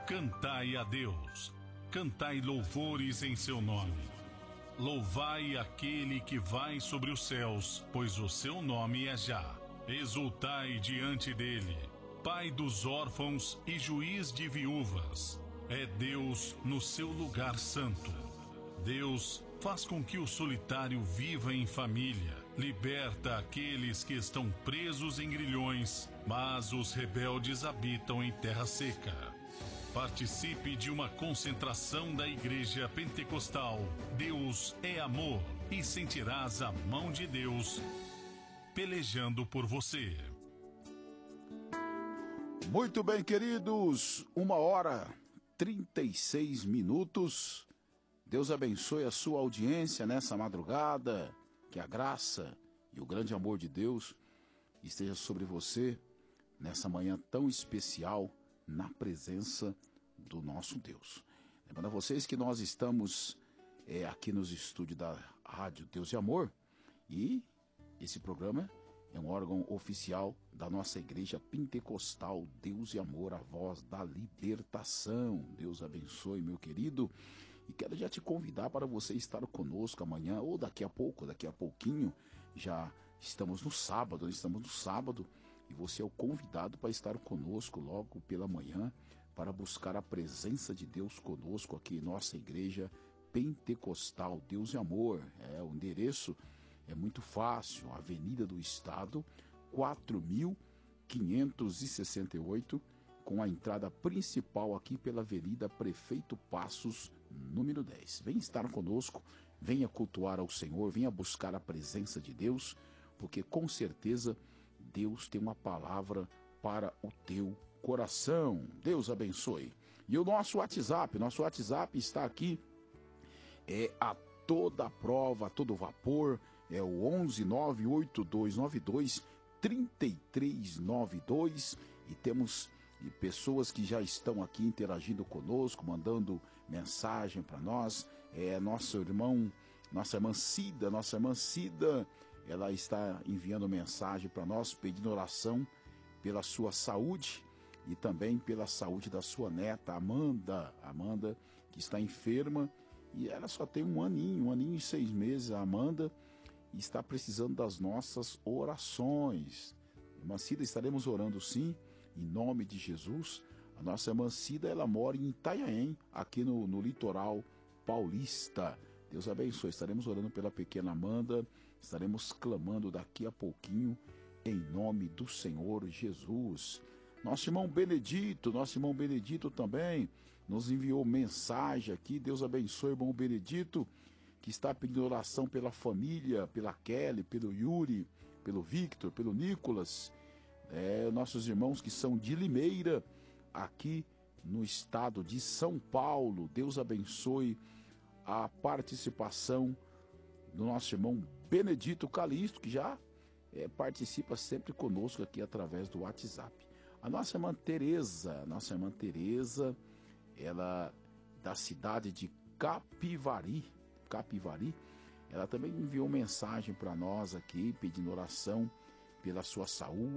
Cantai a Deus, cantai louvores em seu nome. Louvai aquele que vai sobre os céus, pois o seu nome é Já. Exultai diante dele, Pai dos órfãos e juiz de viúvas. É Deus no seu lugar santo. Deus faz com que o solitário viva em família, liberta aqueles que estão presos em grilhões, mas os rebeldes habitam em terra seca. Participe de uma concentração da Igreja Pentecostal Deus é Amor e sentirás a mão de Deus pelejando por você. Muito bem, queridos, 1h36. Deus abençoe a sua audiência nessa madrugada, que a graça e o grande amor de Deus esteja sobre você nessa manhã tão especial, na presença do nosso Deus. Lembrando a vocês que nós estamos aqui nos estúdios da Rádio Deus e Amor, e esse programa é um órgão oficial da nossa Igreja Pentecostal Deus e Amor, a voz da libertação. Deus abençoe, meu querido, e quero já te convidar para você estar conosco amanhã, ou daqui a pouquinho, já estamos no sábado, e você é o convidado para estar conosco logo pela manhã, para buscar a presença de Deus conosco aqui em nossa Igreja Pentecostal Deus e Amor. O endereço é muito fácil, Avenida do Estado, 4.568, com a entrada principal aqui pela Avenida Prefeito Passos, número 10. Venha estar conosco, venha cultuar ao Senhor, venha buscar a presença de Deus, porque com certeza Deus tem uma palavra para o teu coração. Deus abençoe. E o nosso WhatsApp está aqui, a toda prova, a todo vapor, é o 11-98292-3392, e temos pessoas que já estão aqui interagindo conosco, mandando mensagem para nós. Nossa irmã Cida, ela está enviando mensagem para nós, pedindo oração pela sua saúde e também pela saúde da sua neta, Amanda, que está enferma, e ela só tem um aninho e 6 meses, a Amanda, e está precisando das nossas orações. Irmã Cida, estaremos orando sim, em nome de Jesus. A nossa irmã Cida, ela mora em Itanhaém, aqui no litoral paulista. Deus abençoe. Estaremos orando pela pequena Amanda, estaremos clamando daqui a pouquinho, em nome do Senhor Jesus. Nosso irmão Benedito também nos enviou mensagem aqui. Deus abençoe, irmão Benedito, que está pedindo oração pela família, pela Kelly, pelo Yuri, pelo Victor, pelo Nicolas, nossos irmãos que são de Limeira, aqui no estado de São Paulo. Deus abençoe a participação do nosso irmão Benedito Calixto, que já participa sempre conosco aqui através do WhatsApp. A nossa irmã Tereza, ela da cidade de Capivari, ela também enviou mensagem para nós aqui, pedindo oração pela sua saúde,